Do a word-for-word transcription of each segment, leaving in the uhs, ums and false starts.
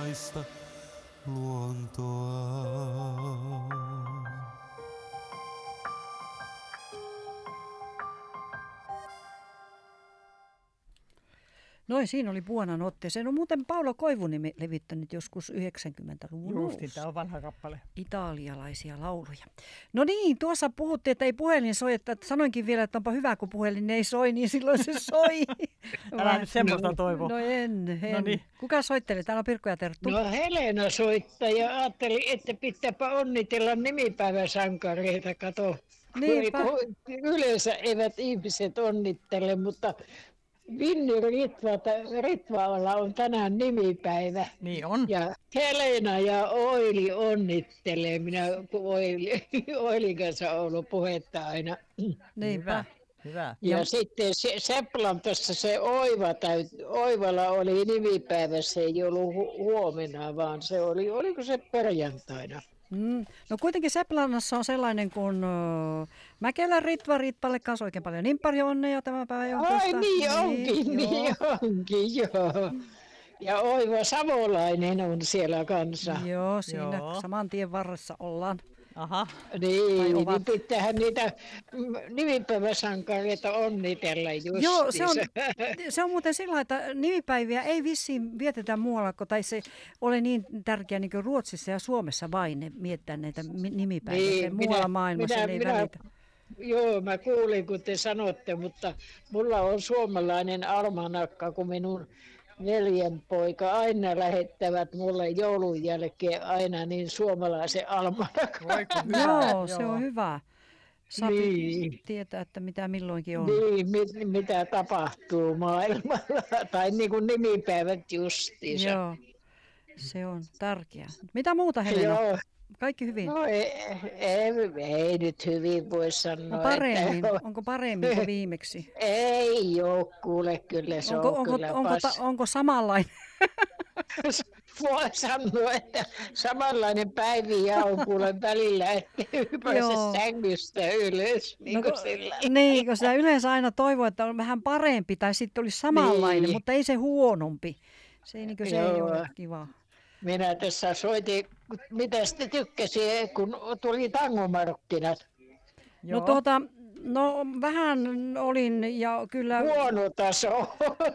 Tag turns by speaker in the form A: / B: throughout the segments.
A: moninaista luontoa.
B: Noin, siinä oli Buonanotte. Sen on muuten Paula Koivuniemi levittänyt joskus yhdeksänkymmentäluvun
C: Justin,
B: alussa.
C: tämä on vanha kappale.
B: Italialaisia lauluja. No niin, tuossa puhuttiin, että ei puhelin soi. Että sanoinkin vielä, että onpa hyvä, kun puhelin ei soi, niin silloin se soi.
C: Älä nyt semmoista toivo.
B: No en, en.
C: Noniin.
B: Kuka soittelee? Täällä on Pirkko ja Terttu.
D: No Helena soittaa ja ajattelin, että pitääpä onnitella nimipäiväsankareita, kato.
B: Niinpä.
D: Kun yleensä eivät ihmiset onnittele, mutta Vinni Ritva, Ritvalla on tänään nimipäivä.
C: Niin on.
D: Ja Helena ja Oili onnittelee. Minä Oili, Oilin kanssa on ollut puhetta aina.
B: Niinpä.
C: Hyvä.
D: Ja,
B: Ja-
D: sitten se, Seplantassa se Oiva täyt, Oivalla oli nimipäivä, se ei ollut hu- huomenna, vaan se oli, oliko se perjantaina?
B: Mm. No kuitenkin Seplannassa on sellainen kuin uh, Mäkelän Ritva Ritvalle kanssa oikein paljon niin paljon onnea tämän päivän johdosta.
D: Ai niin onkin,
B: joo.
D: niin onkin, joo. Ja Oiva Savolainen on siellä kanssa.
B: Joo, siinä
C: Joo.
B: saman tien varressa ollaan.
C: Aha.
B: Vai
D: Niin,
B: ovat?
D: niin pitäähän niitä nimipäiväsankareita onnitella justiinsa.
B: Joo, se on, se on muuten sillä, että nimipäiviä ei vissiin vietetä muualla, kun- tai se ole niin tärkeä niin kuin Ruotsissa ja Suomessa vain ne miettää näitä mi- nimipäiviä.
D: Niin,
B: Se muualla
D: minä-
B: maailmassa
D: minä-
B: ne ei
D: minä-
B: välitä.
D: Joo, mä kuulin kun te sanotte, mutta mulla on suomalainen almanakka, kun minun veljenpoika aina lähettävät mulle joulun jälkeen aina niin suomalaisen almanakan.
C: Voi kun hyvä.
B: Joo, se on hyvä. Saa
D: Niin.
B: tietää, että mitä milloinkin on.
D: Niin, mit, mitä tapahtuu maailmalla, tai niin kuin nimipäivät justiinsa.
B: Joo, se on tärkeää. Mitä muuta, Helena?
D: Joo.
B: Kaikki hyvin?
D: No ei, ei, ei nyt hyvin voi sanoa.
B: No paremmin.
D: Että,
B: Onko paremmin kuin viimeksi?
D: ei ole, kuule, kyllä se
B: Onko,
D: on
B: onko,
D: kyllä
B: onko, ta,
D: pas-
B: onko samanlainen?
D: Voi sanoa, että samanlainen päiviä on kuule välillä, että hypäise
B: Joo.
D: sängystä ylös. Niin
B: No,
D: kuin
B: kun-
D: sillä.
B: niin, kun sitä yleensä aina toivoo, että on vähän parempi tai sitten olisi samanlainen,
D: Niin.
B: mutta ei se huonompi. Se, ei, niin kuin, se ei
D: Joo.
B: ole kiva.
D: Minä tässä soitin, mitä te tykkäsi, kun tuli tangomarkkinat.
B: No tuota, no vähän olin ja kyllä,
D: Huono taso.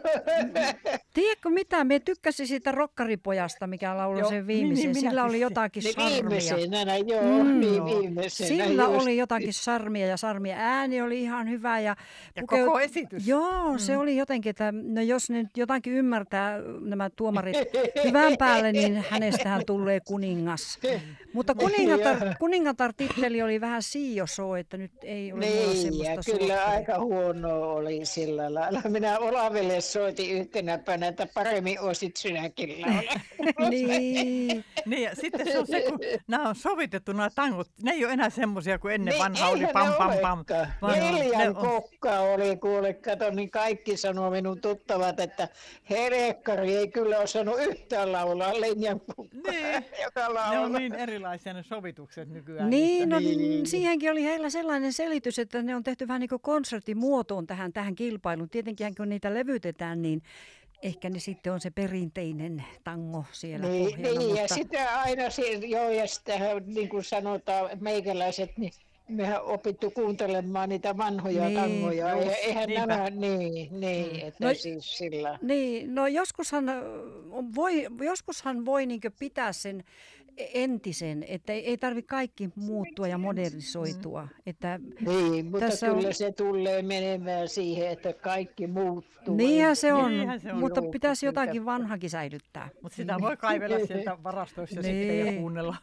B: tiedätkö mitä, me tykkäsin siitä rokkaripojasta, mikä lauloi
C: Joo,
B: sen
C: niin,
B: viimeisen.
C: niin
B: Sillä
C: minäkin.
B: oli jotakin
D: Niin
B: sarmia.
D: viimeisenä, joo,
B: Mm,
D: niin
B: joo.
D: viimeisenä.
B: Sillä
D: just.
B: oli jotakin sarmia ja sarmia. Ääni oli ihan hyvä. Ja,
C: Ja
B: pukeu-
C: koko esitys.
B: Joo, mm. se oli jotenkin, että no jos ne nyt jotakin ymmärtää nämä tuomarit hyvän päälle, niin hänestähän tulee kuningas. Mutta kuningatar, kuningatar-titteli oli vähän siioso, että nyt ei ole mulla
D: Niin, ja
B: semmoista
D: kyllä
B: suotta.
D: aika huono oli sillä lailla. Minä Olaville soitin yhtenä päivänä, että paremmin olisit sinäkin laulaa.
B: Niin.
C: Niin, ja sitten se on se, kun nämä on sovitettu nämä tangot, ne ei ole enää semmoisia kuin ennen
D: Niin,
C: vanha oli
D: eihän
C: pam
D: ne
C: pam pam.
D: olekaan.
C: vaan ne
D: Neljän
C: on-
D: kokka oli, kuule, kato, niin kaikki sanoo minun tuttavat, että Herekkari ei kyllä osannut yhtään laulaa linjan kukkaa,
C: Niin.
D: joka
C: Ne
D: laulaa.
C: on niin erilaisia ne sovitukset nykyään.
B: Niin, no,
D: Niin.
B: siihenkin oli heillä sellainen selitys, että ne on tehty vähän niin kuin konserttimuotoon tähän, tähän kilpailuun. Tietenkin kun niitä levytetään, niin ehkä ne sitten on se perinteinen tango siellä
D: Niin,
B: pohjalla.
D: niin ja
B: mutta...
D: sitä aina, si- joo, ja sitähän, niin kuin sanotaan, meikäläiset, niin mehän opittu kuuntelemaan niitä vanhoja
B: Niin,
D: tangoja.
C: just,
D: Ja eihän
C: niinpä.
D: nämä, niin, niin, että
B: No-
D: siis sillä.
B: Niin, no joskushan ö, voi, joskushan voi niinkö pitää sen entisen, että ei, ei tarvitse kaikki muuttua ja modernisoitua. Että,
D: Niin, mutta
B: Tässä
D: kyllä
B: on-
D: se tulee menemään siihen, että kaikki muuttuu.
B: niinhän se on,
C: Niinhän se on.
B: mutta
D: Joo,
B: pitäisi
D: kyllä.
B: jotakin vanhakin säilyttää.
C: Mutta sitä voi kaivella sieltä varastoissa sitten ja kuunnella.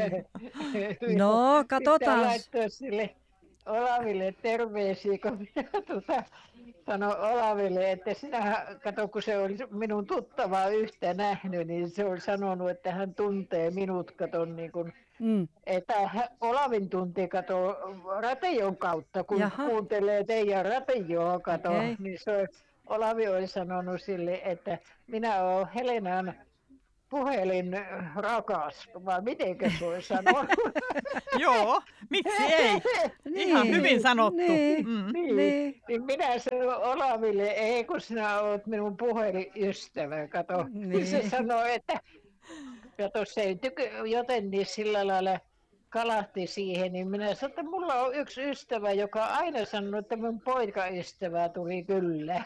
B: Niin. No,
D: Pitää
B: katsotaan.
D: laittaa sille Olaville terveisiä, kun minä tuota, sanoin Olaville, että sinä, kato kun se oli minun tuttavaa yhtä nähnyt, niin se on sanonut, että hän tuntee minut, kato niin kuin,
B: Mm.
D: että hän- Olavin tuntee, kato radion kautta, kun
B: Jaha.
D: kuuntelee teidän radioa, kato,
B: Okei.
D: niin se on, Olavi oli sanonut sille, että minä olen Helenan puhelin rakas, vai mitenkä se voi sanoa?
C: Joo, miksi ei? Ihan
B: Niin,
C: hyvin sanottu.
B: niin.
C: Mm.
D: Niin,
B: Niin.
D: niin minä sanoin Olaville, ei kun sinä olet minun puhelinystävä, kato.
B: Niin.
D: Niin. Se sanoi, että Kato, se ei tykö, jotenkin sillä lailla kalahti siihen, niin minä sanoin, että mulla on yksi ystävä, joka aina sanoo, että mun poikaystävä tuli kyllä.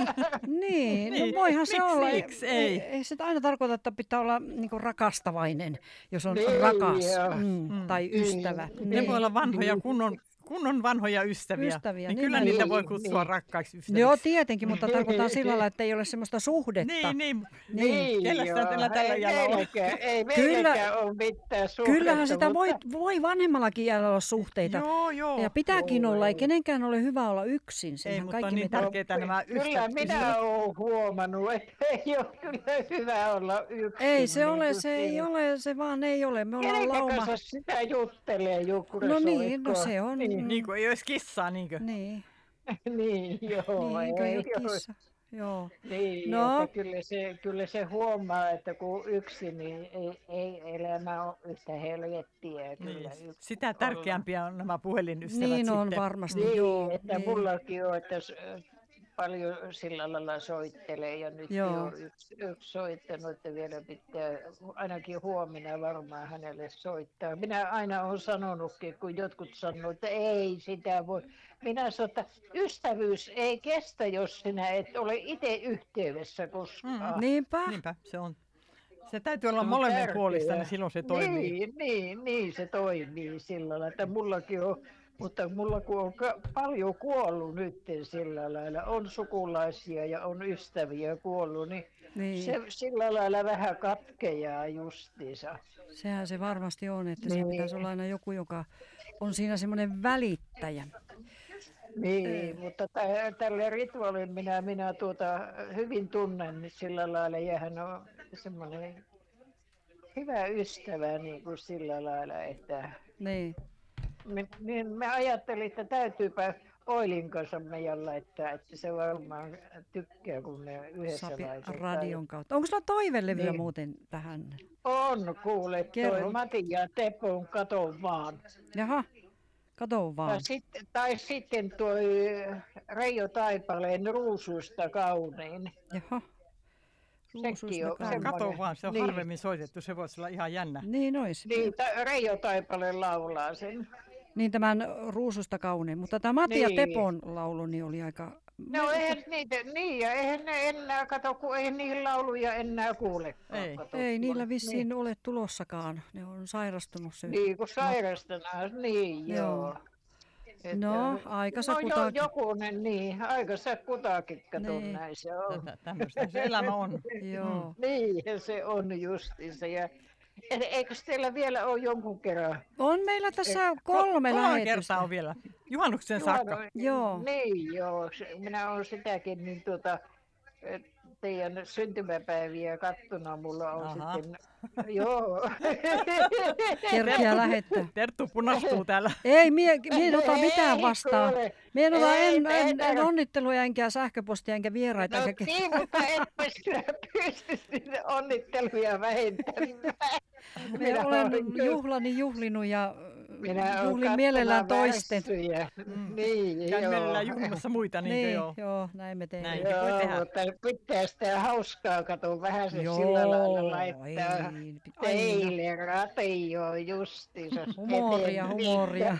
B: Niin, no
C: Niin,
B: voihan se
C: miksi-
B: olla.
C: miksi
B: ei,
C: ei?
B: ei se aina tarkoita, että pitää olla niinku rakastavainen, jos on
D: Niin,
B: rakas
D: joo.
B: mm,
C: Mm.
B: tai
D: Niin.
B: ystävä.
C: Ne
B: Niin.
C: voi olla vanhoja kunnon, kunnon vanhoja ystäviä.
B: Ystäviä,
C: niin
B: niin
C: kyllä
B: ne-
C: niitä voi
D: Niin,
C: kutsua
D: niin.
C: rakkaiksi ystäviksi.
B: Joo, tietenkin, mutta tarkoitan sillä lailla, että ei ole semmoista suhdetta.
C: Niin, niin.
D: Niin,
C: Kellä sitä
D: joo.
C: tällä- tällä
D: ei
C: iällä on?
D: meilläkään, ei
B: Kyllä-
D: meilläkään ole mitään suhdetta.
B: Kyllähän sitä voi,
D: mutta-
B: voi vanhemmallakin iällä olla suhteita.
C: Joo, joo.
B: Ja pitääkin
D: Joo,
B: olla, ei
D: joo.
B: kenenkään ole hyvä olla yksin.
C: Ei,
B: Senhän
C: mutta
B: kaikki
C: niin
B: me
C: tärkeää. Tärkeitä nämä
D: Kyllä
C: ystävät
D: minä
C: pysyvät.
D: olen huomannut, että ei ole kyllä hyvä olla yksin.
B: Ei se
D: niin
B: ole,
D: kuin
B: se ei
D: siinä.
B: ole, se vaan ei ole. Me ollaan
D: Kenenkä
B: lauma.
D: kanssa sitä juttelee joku
B: No niin, no se on.
D: Niin,
C: Niin kuin ei olisi kissaa, niinkö?
B: Niin,
D: niin joo.
B: niin eikö
D: ei
B: ei ole
D: ole.
B: kissa. Joo.
D: Niin,
B: No.
D: että kyllä, se, kyllä se huomaa, että kun yksin, niin ei, ei elämä ole yhtä helvettiä. Kyllä
C: Niin.
D: yksin
C: Sitä
D: olla.
C: tärkeämpiä on nämä puhelinystävät
B: Niin on
C: sitten.
B: varmasti,
D: Niin,
B: joo.
D: että
B: niin.
D: mullakin on, että s- paljon sillä lailla soittelee ja nyt
B: Joo.
D: on yksi, yksi soittanut, että vielä pitää ainakin huomenna varmaan hänelle soittaa. Minä aina olen sanonutkin, kun jotkut sanoo, että ei sitä voi. Minä sanon, että ystävyys ei kestä, jos sinä et ole itse yhteydessä koskaan.
B: Niinpä.
C: Niinpä, se on. Se täytyy olla
D: Se on
C: molemmin
D: tärkeää.
C: puolista, niin silloin se toimii.
D: Niin, niin, niin se toimii sillä lailla, että mullakin on, mutta mulla kun on ka- paljon kuollut nyt sillä lailla, on sukulaisia ja on ystäviä kuollut, niin,
B: Niin.
D: se sillä lailla vähän katkeaa justiinsa.
B: Sehän se varmasti on, että
D: Niin.
B: siinä pitäisi olla aina joku, joka on siinä semmoinen välittäjä.
D: Niin, mutta tä- tälle Ritvalin minä, minä tuota hyvin tunnen sillä lailla ja hän on semmoinen hyvä ystävä niin kuin sillä lailla, että
B: Niin.
D: Me, niin me ajattelin, että täytyypä Oilin kanssa meidän laittaa, että se varmaan tykkää, kun me yhdessä
B: Sapi
D: laitetaan.
B: radion kautta. Onko sulla toivelevyä
D: Niin.
B: muuten tähän?
D: On, kuule,
B: Kerro.
D: toi Matin ja Tepon Kato vaan.
B: Jaha, kato
D: Tai
B: vaan.
D: sitten, tai sitten tuo Reijo Taipaleen Ruusuista kaunein.
B: Jaha. Ruusuista
D: on
B: kauniin.
D: semmoinen.
C: Kato vaan, se on
D: Niin.
C: harvemmin soitettu, se voisi olla ihan jännä.
B: Niin ois.
D: Niin, ta- Reijo Taipale laulaa sen.
B: Niin tämän Ruususta kauniin. Mutta tämä Matti ja
D: Niin.
B: Tepon laulu niin oli aika...
D: No eihän niitä, niin ja eihän ne enää, kato, kun ei niihin lauluja enää kuulekaan.
C: Ei.
D: Kato,
B: Ei niillä
D: kun-
B: vissiin niin. ole tulossakaan. Ne on sairastunut se.
D: Niin, kun sairastanaan, niin joo.
B: Joo.
D: Että-
B: No, aikansa
D: no, jo,
B: kutakin.
D: jokunen, niin, aikansa kutakin, kato
B: Niin.
D: näin se on.
C: Tätä, tämmöistä se elämä on.
B: Joo.
D: Niin, se on justiinsa. Ja, e- eikö teillä vielä ole jonkun kerran?
B: On meillä tässä kolme
C: Kolme
B: lähetystä.
C: kertaa on vielä. Juhannuksen saakka.
D: Juhano-
B: Joo.
D: Niin, joo. se- Minä olen sitäkin, niin tuota, eh, teidän syntymäpäiviä kattuna mulla on
C: Ahaa.
D: sitten, joo.
B: Kerkiä lähettää.
C: Terttu punastuu täällä.
B: Ei, mie, mie en ota
D: Ei,
B: mitään vastaan.
D: kuule.
B: Mie en ota
D: Ei,
B: en, en, en
D: ei.
B: onnitteluja, enkä sähköpostia, enkä vieraita.
D: No
B: enkä...
D: niin, mutta etpä sinä pysty sinne onnitteluja vähentämään.
B: Minä olen juhlani juhlinut ja
D: Minä olen
B: juhlin mielellään
D: kattona
B: toisten.
D: värssyjä. Niin,
C: Käyn
D: joo.
C: mielellään juhlimassa muita, niin,
B: Niin,
C: joo.
B: joo, näin me teemme.
C: Näin. voi
D: Joo,
C: tehdä.
D: mutta pitää sitä hauskaa kato vähän se
B: Joo,
D: sillä lailla laittaa
B: ei, aina.
D: teille ratio justiinsa.
B: Humoria,
D: eteen.
B: humoria.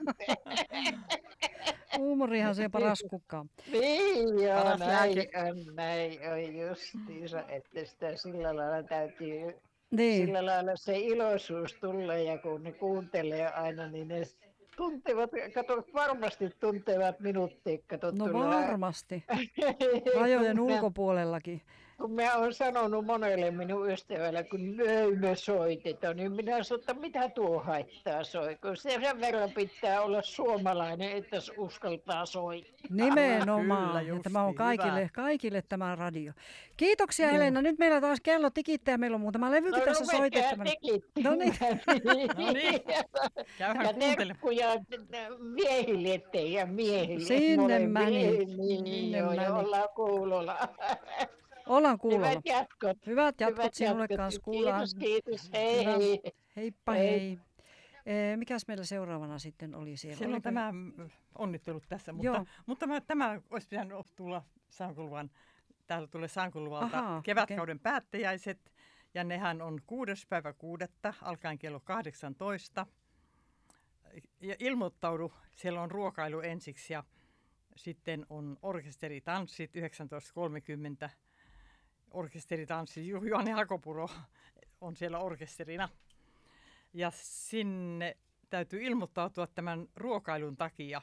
B: Huumorihan se paras kukaan.
D: Niin joo,
C: Paras
D: näin
C: lääke.
D: on, näin on justiinsa, että sitä sillä lailla täytyy,
B: Niin,
D: sillä lailla se iloisuus tulee ja kun ne kuuntelee aina, niin ne tuntevat, kato, varmasti tuntevat minutkin, kato,
B: no
D: tulee-
B: varmasti. Rajojen
D: Kun mä-
B: ulkopuolellakin.
D: Kun mä oon sanonut monelle minun ystävälle, kun löy me soitetaan, niin minä sanon, että mitä tuo haittaa soiko. Sen verran pitää olla suomalainen, että se uskaltaa soittaa.
B: Nimenomaan.
C: Kyllä,
B: Ja tämä on
C: justiin,
B: kaikille,
C: hyvä.
B: kaikille tämä radio. Kiitoksia Helena. Nyt meillä taas kello tikittää. Meillä on muutama levykin tässä
D: ruvetkaa
B: soitettavana.
D: tekin.
B: No niin.
C: No niin. Käyhän
D: Ja
C: kuuntelemaan.
D: terkkuja miehille teidän miehille.
B: Sinne
D: molemmille.
B: meni.
D: Niin,
B: Sinne
D: joo, ja
B: meni.
D: ollaan kuulolla.
B: Ollaan kuulolla.
D: Hyvät jatkot.
B: Hyvät jatkot
D: Hyvät
B: sinulle
D: jatkot.
B: kanssa. Kuullaan.
D: Kiitos, kiitos. Hei,
B: Hyvä.
D: hei.
B: Heippa
D: Hei.
B: hei. Eh, Mikäs meillä seuraavana sitten oli siellä?
C: Siellä on
B: Oliko-
C: tämä mm, onnittelut tässä,
B: Joo.
C: mutta, mutta mä, tämä olisi pitänyt tulla Sankuluvan, täällä tulee Sankuluvalta
B: Ahaa,
C: kevätkauden päättäjäiset Ja nehän on kuudes päivä kuudetta, alkaen kello kahdeksantoista. Ja ilmoittaudu, siellä on ruokailu ensiksi ja sitten on orkesteritanssit yhdeksäntoista kolmekymmentä. Orkesteritanssi, Juhani Hakopuro on siellä orkesterina. Ja sinne täytyy ilmoittautua tämän ruokailun takia.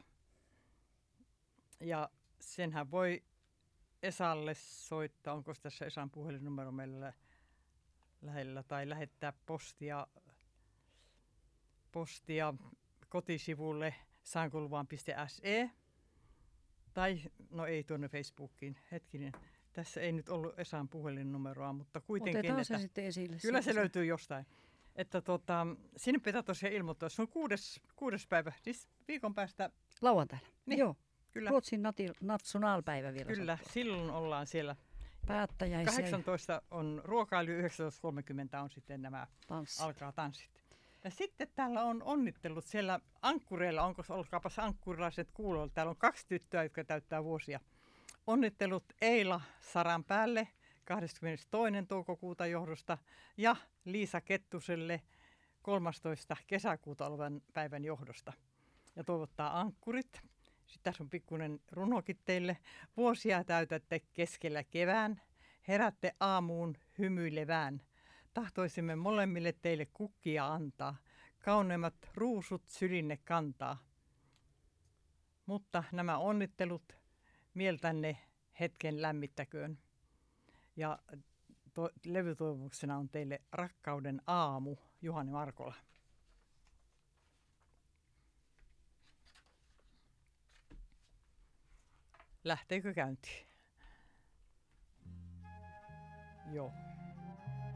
C: Ja senhän voi Esalle soittaa, onko tässä Esan puhelinnumero meillä lähellä, tai lähettää postia, postia kotisivulle saankulvaan piste se. Tai, no ei tuonne Facebookiin, hetkinen. Tässä ei nyt ollut Esan puhelinnumeroa, mutta kuitenkin.
B: Otetaan
C: että
B: se sitten esille.
C: Kyllä se
B: siitä.
C: löytyy jostain. Että tota, sinne pitää tosiaan ilmoittaa. Se on kuudes, kuudes päivä, siis viikon päästä.
B: Lauantaina.
C: Niin,
B: Joo.
C: Kyllä,
B: Ruotsin nati, nationalpäivä vielä.
C: kyllä
B: sattuu.
C: silloin ollaan siellä.
B: Päättäjäisiä.
C: kahdeksantoista on ruokailu, yhdeksäntoista kolmekymmentä on sitten nämä
B: Tanssi.
C: alkaa tanssit. Ja sitten täällä on onnittelut siellä ankkureilla, onko olkaapas ankkurilaiset kuuloilla. Täällä on kaksi tyttöä, jotka täyttää vuosia. Onnittelut Eila Saranpäälle kahdeskymmenestoinen toukokuuta johdosta ja Liisa Kettuselle kolmastoista kesäkuuta olevan päivän johdosta. Ja toivottaa ankkurit. Sitten tässä on pikkuinen runokin teille. Vuosia täytätte keskellä kevään, herätte aamuun hymyilevään. Tahtoisimme molemmille teille kukkia antaa, kauneimmat ruusut sylinne kantaa. Mutta nämä onnittelut mieltänne hetken lämmittäköön. Ja to- levytoimuksena on teille Rakkauden aamu, Juhani Markola. Lähteekö käyntiin? Joo.